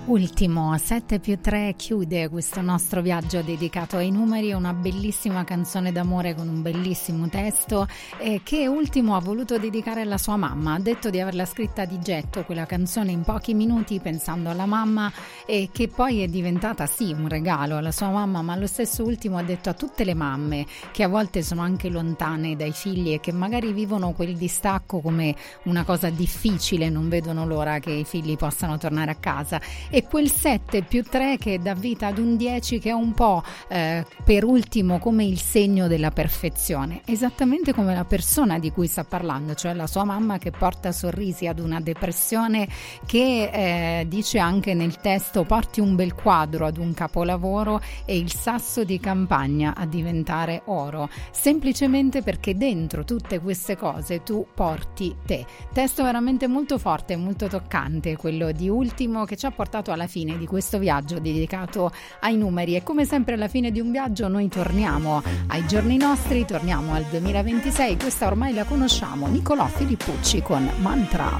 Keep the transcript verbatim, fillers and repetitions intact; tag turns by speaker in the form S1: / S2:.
S1: Ultimo, sette più tre chiude questo nostro viaggio dedicato ai numeri, una bellissima canzone d'amore con un bellissimo testo eh, che Ultimo ha voluto dedicare alla sua mamma. Ha detto di averla scritta di getto quella canzone in pochi minuti pensando alla mamma e che poi è diventata sì un regalo alla sua mamma, ma lo stesso Ultimo ha detto a tutte le mamme che a volte sono anche lontane dai figli e che magari vivono quel distacco come una cosa difficile, non vedono l'ora che i figli possano tornare a casa. E quel sette più tre che dà vita ad un dieci che è un po' eh, per Ultimo come il segno della perfezione, esattamente come la persona di cui sta parlando, cioè la sua mamma che porta sorrisi ad una depressione che eh, dice anche nel testo porti un bel quadro ad un capolavoro e il sasso di campagna a diventare oro, semplicemente perché dentro tutte queste cose tu porti te. Testo veramente molto forte e molto toccante quello di Ultimo, che ci ha portato alla fine di questo viaggio dedicato ai numeri. E come sempre alla fine di un viaggio noi torniamo ai giorni nostri, torniamo al duemilaventisei. Questa ormai la conosciamo, Nicolò Filippucci con Mantra.